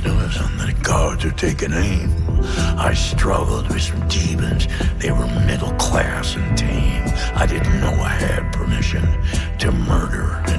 snooze and the guards are taking aim. I struggled with some demons. They were middle class and tame. I didn't know I had permission to murder